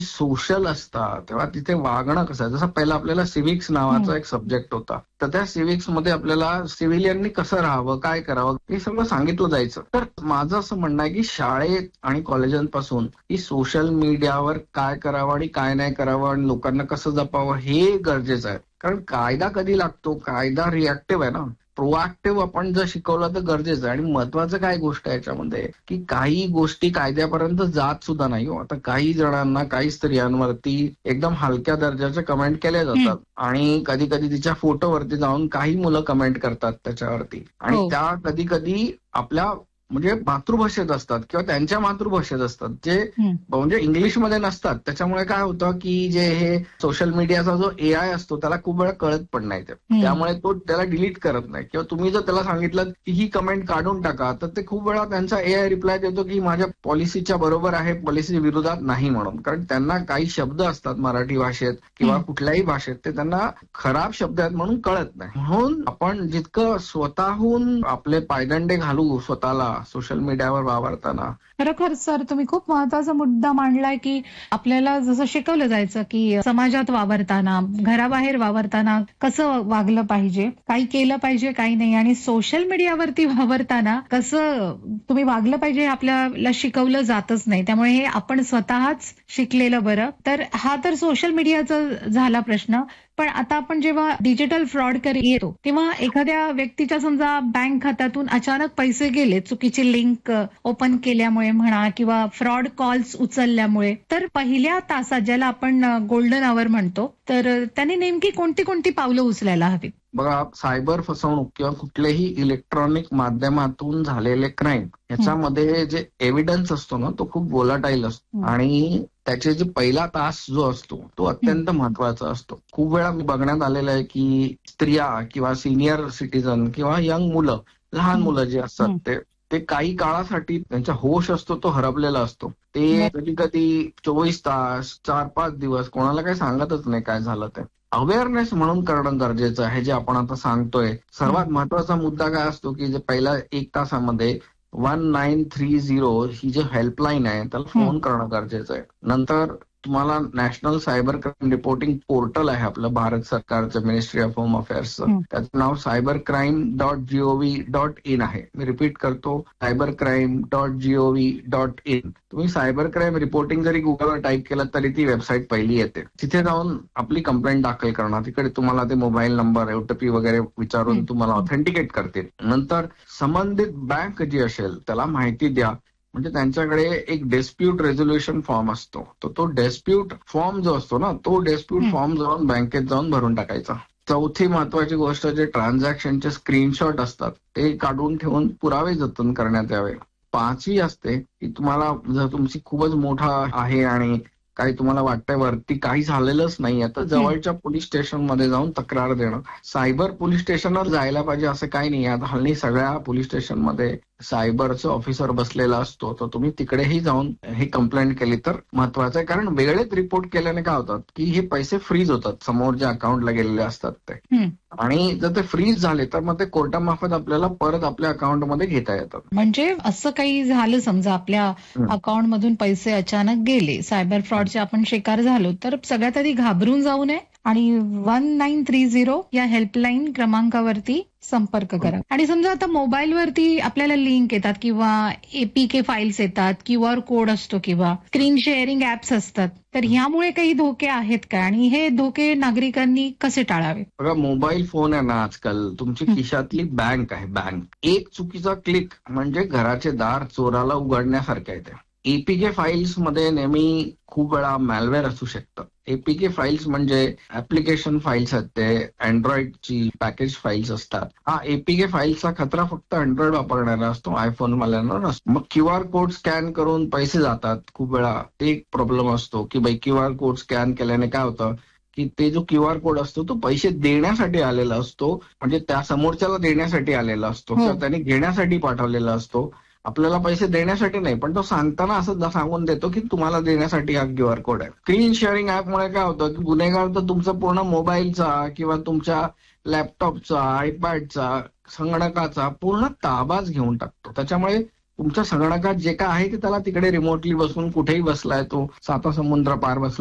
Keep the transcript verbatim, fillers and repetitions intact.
Social असतात तेव्हा तिथे वागणं कसं आहे. जसं पहिला आपल्याला सिव्हिक्स नावाचा एक सब्जेक्ट होता, तर त्या सिव्हिक्स मध्ये आपल्याला सिव्हिलियननी कसं राहावं, काय करावं हे सगळं सांगितलं जायचं. तर माझं असं म्हणणं आहे की शाळेत आणि कॉलेजांपासून ही सोशल मीडियावर काय करावं आणि काय नाही करावं आणि लोकांना कसं जपावं हे गरजेचं आहे. कारण कायदा कधी लागतो, कायदा रिॲक्टिव्ह आहे ना. प्रोएक्टिव्ह आपण जर शिकवलं तर गरजेचं आहे. आणि महत्वाचं काय गोष्ट आहे याच्यामध्ये की काही गोष्टी कायद्यापर्यंत जात सुद्धा नाही हो. आता काही जणांना, काही स्त्रियांवरती एकदम हलक्या दर्जाचे कमेंट केले जातात आणि कधी कधी तिच्या फोटोवरती जाऊन काही मुलं कमेंट करतात त्याच्यावरती आणि हो. त्या कधी कधी आपल्या म्हणजे मातृभाषेत असतात किंवा त्यांच्या मातृभाषेत असतात, जे हं. म्हणजे इंग्लिशमध्ये नसतात. त्याच्यामुळे काय होतं की जे हे सोशल मीडियाचा जो ए आय असतो त्याला खूप वेळा कळत पण नाही ते. हं. त्यामुळे तो त्याला डिलीट करत नाही. किंवा तुम्ही जर त्याला सांगितलं की ही कमेंट काढून टाका, तर ते खूप वेळा त्यांचा ए आय रिप्लाय देतो की माझ्या पॉलिसीच्या बरोबर आहे, पॉलिसी विरोधात नाही म्हणून. कारण त्यांना काही शब्द असतात मराठी भाषेत किंवा हं. कुठल्याही भाषेत, ते त्यांना खराब शब्द आहेत म्हणून कळत नाही. म्हणून आपण जितकं स्वतःहून आपले पायदंडे घालू स्वतःला सोशल मीडियावर वावरताना. खरोखर सर, तुम्ही खूप महत्वाचा मुद्दा मांडलाय की आपल्याला जसं शिकवलं जायचं की समाजात वावरताना, घराबाहेर वावरताना कसं वागलं पाहिजे, काही केलं पाहिजे, काही नाही, आणि सोशल मीडियावरती वावरताना कसं तुम्ही वागलं पाहिजे हे आपल्याला शिकवलं जातच नाही. त्यामुळे हे आपण स्वतःच शिकलेलं बरं. तर हा तर सोशल मीडियाचा झाला प्रश्न. पण आता आपण जेव्हा डिजिटल फ्रॉड कडे येतो तेव्हा एखाद्या व्यक्तीच्या समजा बँक खात्यातून अचानक पैसे गेले चुकीची लिंक ओपन केल्यामुळे म्हणा किंवा फ्रॉड कॉल्स उचलल्यामुळे, तर पहिल्या तासात ज्याला आपण गोल्डन आवर म्हणतो, तर त्यांनी नेमकी कोणती कोणती पावलं उचलायला हवी? बघा, सायबर फसवणूक किंवा कुठल्याही इलेक्ट्रॉनिक माध्यमातून झालेले क्राईम याच्यामध्ये जे एव्हिडन्स असतो ना तो खूप वोलाटाईल असतो आणि त्याचे जे पहिला तास जो असतो तो अत्यंत महत्वाचा असतो. खूप वेळा मी बघण्यात आलेलं आहे की स्त्रिया किंवा सिनियर सिटीजन किंवा यंग मुलं, लहान मुलं जे असतात ते ते काही काळासाठी त्यांचा होश असतो तो हरपलेला असतो. ते कधी कधी चोवीस तास, चार पाच दिवस कोणाला काही सांगतच नाही काय झालं ते. अवेअरनेस म्हणून करणं गरजेचं आहे, जे आपण आता सांगतोय. सर्वात महत्वाचा मुद्दा काय असतो की जे पहिल्या एक तासामध्ये वन नाईन थ्री झिरो ही जी हेल्पलाईन आहे त्याला फोन करणं गरजेचं आहे. नंतर तुम्हाला national cyber crime reporting portal आहे आपलं भारत सरकारचं, मिनिस्ट्री ऑफ होम अफेअर्सचं. त्याचं नाव cyber crime dot G O V dot in आहे. मी रिपीट करतो, cyber crime dot G O V dot in. तुम्ही सायबर क्राईम रिपोर्टिंग जरी गुगलवर टाईप केलं तरी ती वेबसाईट पहिली येते. तिथे जाऊन आपली कंप्लेंट दाखल करणार. तिकडे तुम्हाला ते मोबाईल नंबर, ओटीपी वगैरे विचारून तुम्हाला ऑथेंटिकेट करतील. नंतर संबंधित बँक जी असेल त्याला माहिती द्या. म्हणजे त्यांच्याकडे एक डिस्प्यूट रेझोल्युशन फॉर्म असतो, तर तो डिस्प्यूट फॉर्म जो असतो ना तो डिस्प्यूट फॉर्म जाऊन बँकेत जाऊन भरून टाकायचा. चौथी महत्वाची गोष्ट, जे ट्रान्झॅक्शनचे स्क्रीनशॉट असतात ते काढून ठेवून पुरावे जतन करण्यात यावे. पाचवी असते की तुम्हाला जर तुमची खूपच मोठा आहे आणि काही तुम्हाला वाटतंय वरती काही झालेलंच नाहीये, तर जवळच्या पोलीस स्टेशनमध्ये जाऊन तक्रार देणं. सायबर पोलीस स्टेशनवर जायला पाहिजे असं काही नाही. आता हल्ली सगळ्या पोलीस स्टेशनमध्ये सायबरचं ऑफिसर बसलेला असतो, तर तुम्ही तिकडेही जाऊन हे कंप्लेंट केली तर महत्वाचं आहे. कारण वेळेत रिपोर्ट केल्याने काय होतात की हे पैसे फ्रीज होतात, समोरच्या अकाउंटला गेलेले असतात ते. आणि जर ते फ्रीज झाले तर मग ते कोर्टामार्फत आपल्याला परत आपल्या अकाउंटमध्ये घेता येतात. म्हणजे असं काही झालं समजा आपल्या अकाउंट मधून पैसे अचानक गेले, सायबर फ्रॉडचे आपण शिकार झालो, तर सगळ्यात आधी घाबरून जाऊ नये आणि वन नाईन थ्री झिरो या हेल्पलाईन क्रमांकावरती संपर्क करा. आणि समजा आता मोबाईलवरती आपल्याला लिंक येतात किंवा एपीके फाईल्स येतात, क्यू आर कोड असतो किंवा स्क्रीन शेअरिंग ऍप्स असतात, तर ह्यामुळे काही धोके आहेत का आणि हे धोके नागरिकांनी कसे टाळावे? बघा, मोबाईल फोन आहे ना आजकाल तुमची खिशातली बँक आहे. बँक एक चुकीचा क्लिक म्हणजे घराचे दार चोराला उघडण्यासारखे आहे. एपीके फाईल्स मध्ये नेहमी खूप वेळा मॅलवेअर असू शकतं. एपीके फाईल्स म्हणजे ऍप्लिकेशन फाईल्स आहेत, ते अँड्रॉइडची पॅकेज फाईल्स असतात. हा एपीके फाईल्सचा खतरा फक्त अँड्रॉइड वापरणारा असतो, आयफोन वाल्यांना नसतो. मग क्यू आर कोड स्कॅन करून पैसे जातात खूप वेळा, ते एक प्रॉब्लेम असतो की बाई क्यू आर कोड स्कॅन केल्याने काय होतं की ते जो क्यू आर कोड असतो तो पैसे देण्यासाठी आलेला असतो, म्हणजे त्या समोरच्याला देण्यासाठी आलेला असतो किंवा त्याने घेण्यासाठी पाठवलेला असतो. आपल्याला पैसे देण्यासाठी नाही, पण तो सांगताना असं सांगून देतो की तुम्हाला देण्यासाठी हा क्यू आर कोड आहे. स्क्रीन शेअरिंग ऍपमुळे काय होतं की गुन्हेगार तर तुमचा पूर्ण मोबाईलचा किंवा तुमच्या लॅपटॉपचा, आयपॅडचा, संगणकाचा पूर्ण ताबाच घेऊन टाकतो. त्याच्यामुळे तुमच्या संगणकात जे काय आहे ते त्याला तिकडे रिमोटली बसून कुठेही बसलाय तो, साता समुद्र पार बसला